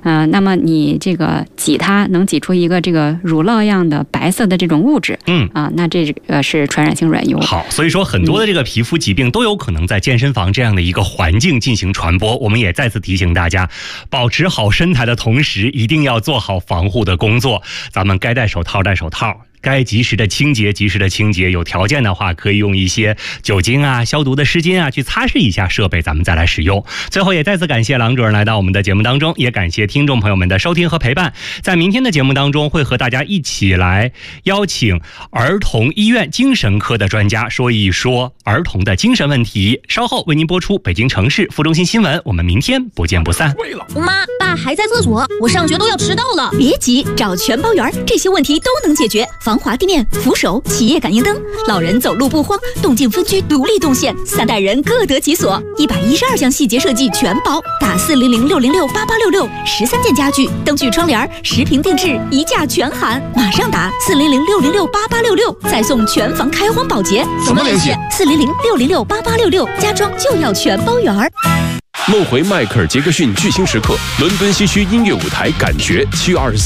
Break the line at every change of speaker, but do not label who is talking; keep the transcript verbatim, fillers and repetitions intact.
呃，那么你这个挤它能挤出一个这个乳酪样的白色的这种物质，
嗯
啊，那这个是传染性软疣。
好，所以说很多的这个皮肤疾病都有可能在健身房这样的一个环境进行传播。我们也再次提醒大家，保持好身材的同时，一定要做好防护的工作。咱们该戴手套戴手套，该及时的清洁及时的清洁，有条件的话可以用一些酒精啊、消毒的湿巾啊去擦拭一下设备，咱们再来使用。最后也再次感谢郎主任来到我们的节目当中，也感谢听众朋友们的收听和陪伴。在明天的节目当中，会和大家一起来邀请儿童医院精神科的专家说一说儿童的精神问题。稍后为您播出北京城市副中心新闻，我们明天不见不散。
妈，爸还在厕所，我上学都要迟到了。
别急，找全包园，这些问题都能解决。防滑地面、扶手、企业感应灯，老人走路不慌，动静分区独立动线，三代人各得其所。一百一十二项细节设计全包，打四零零六零六八八六六，十三件家具、灯具、窗帘，十平定制，一价全含。马上打四零零六零六八八六六，再送全房开荒保洁。
怎么联系？
四零零六零六八八六六，家装就要全包圆儿。
梦回迈克尔·杰克逊巨星时刻，伦敦西区音乐舞台，感觉七月二十四